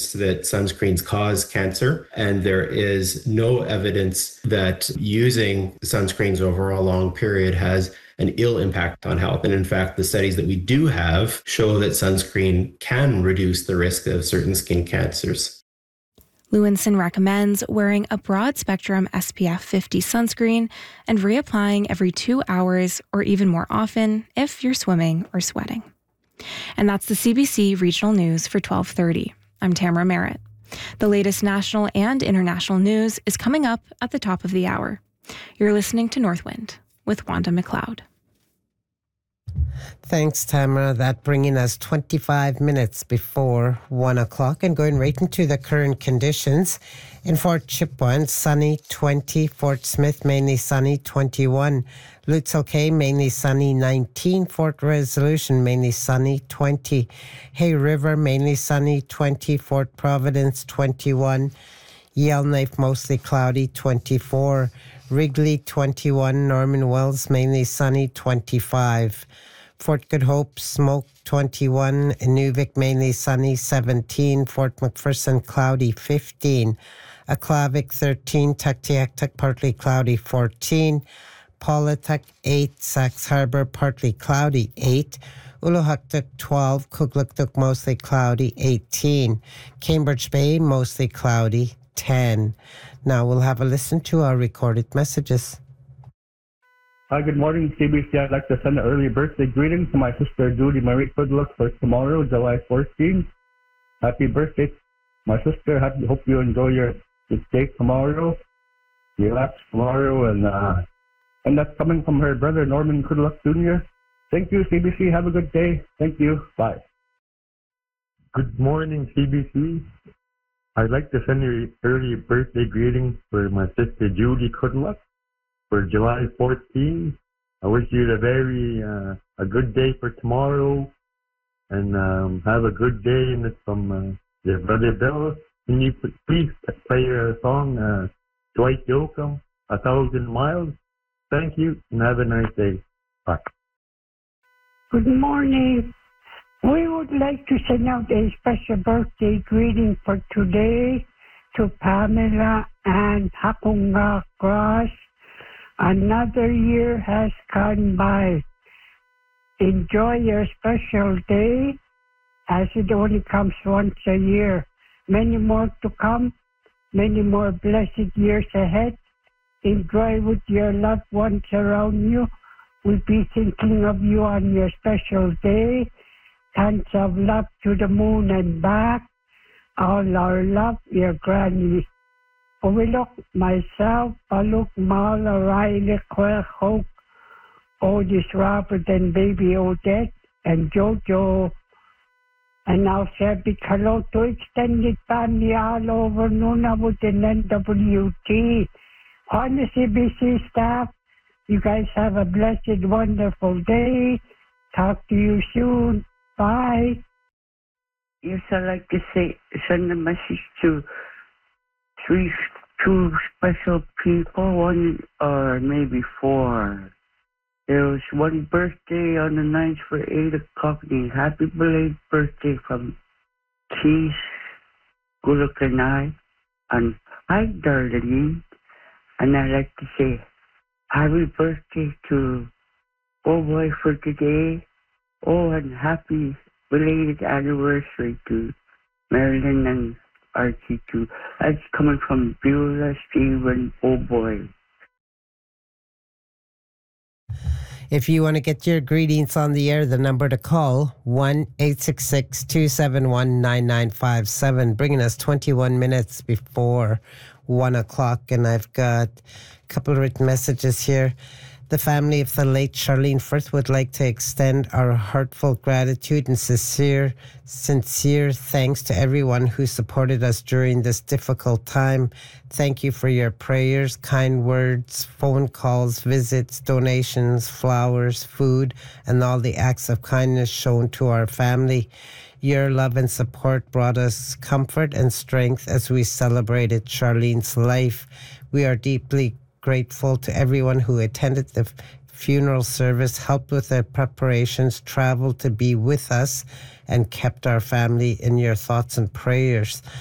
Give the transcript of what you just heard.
evidence that sunscreens cause cancer, and there is no evidence that using sunscreens over a long period has an ill impact on health. And in fact, the studies that we do have show that sunscreen can reduce the risk of certain skin cancers. Lewinson recommends wearing a broad spectrum SPF 50 sunscreen and reapplying every 2 hours or even more often if you're swimming or sweating. And that's the CBC Regional News for 12:30. I'm Tamara Merritt. The latest national and international news is coming up at the top of the hour. You're listening to Northwind with Wanda McLeod. Thanks, Tamara. That bringing us 25 minutes before 1 o'clock and going right into the current conditions. In Fort Chipewyan, sunny 20. Fort Smith, mainly sunny 21. Lutzel Cay, mainly sunny 19. Fort Resolution, mainly sunny 20. Hay River, mainly sunny 20. Fort Providence, 21. Yellowknife, mostly cloudy 24. Wrigley, 21. Norman Wells, mainly sunny 25. Fort Good Hope, smoke 21. Inuvik, mainly sunny 17. Fort McPherson, cloudy 15. Aklavik 13. Tuktoyaktuk, partly cloudy 14. Paulatuk 8. Sax Harbor, partly cloudy 8. Uluhuktuk 12. Kugluktuk, mostly cloudy 18. Cambridge Bay, mostly cloudy 10. Now we'll have a listen to our recorded messages. Hi, good morning, CBC. I'd like to send an early birthday greeting to my sister Judy Marie Kudlook for tomorrow, July 14th. Happy birthday, my sister. Hope you enjoy your steak tomorrow. Relax tomorrow, and that's coming from her brother Norman Kudlook Jr. Thank you, CBC. Have a good day. Thank you. Bye. Good morning, CBC. I'd like to send an early birthday greeting for my sister Judy Kudlook for July 14th. I wish you a good day for tomorrow, and have a good day. And it's from your brother Bill. Can you please play your song, Dwight Yoakam, 1,000 Miles? Thank you, and have a nice day. Bye. Good morning. We would like to send out a special birthday greeting for today to Pamela and Hapunga Cross. Another year has gone by. Enjoy your special day, as it only comes once a year. Many more to come, many more blessed years ahead. Enjoy with your loved ones around you. We'll be thinking of you on your special day. Tons of love to the moon and back. All our love, your granny. Overlook myself, Paluk, Mal, O'Reilly, Quail, Hope, Otis, Robert, and baby Odette, and Jojo. And now say big hello to extended family all over Nunavut and NWT. On the CBC staff, you guys have a blessed, wonderful day. Talk to you soon. Bye. Yes, I'd like to send a message to two special people, one or maybe four. There was one birthday on the 9th for 8 o'clock. Happy belated birthday from Keith Gulukanai. And hi, Darlene. And I'd like to say happy birthday to Oh Boy for today. Oh, and happy belated anniversary to Marilyn and Archie too. That's coming from Beulah, Stephen, Oh Boy. If you want to get your greetings on the air, the number to call, 1-866-271-9957, bringing us 21 minutes before 1 o'clock. And I've got a couple of written messages here. The family of the late Charlene Firth would like to extend our heartfelt gratitude and sincere thanks to everyone who supported us during this difficult time. Thank you for your prayers, kind words, phone calls, visits, donations, flowers, food, and all the acts of kindness shown to our family. Your love and support brought us comfort and strength as we celebrated Charlene's life. We are deeply grateful to everyone who attended the funeral service, helped with the preparations, traveled to be with us, and kept our family in your thoughts and prayers.